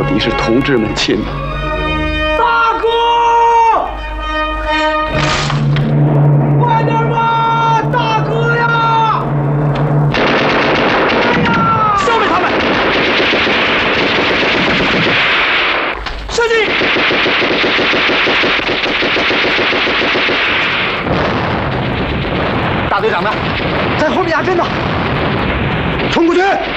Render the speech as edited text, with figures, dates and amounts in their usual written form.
底是同志们亲的。 大哥，快点吧，大哥呀！哎呀，消灭他们！射击！大队长呢？在后面压阵呢。冲过去！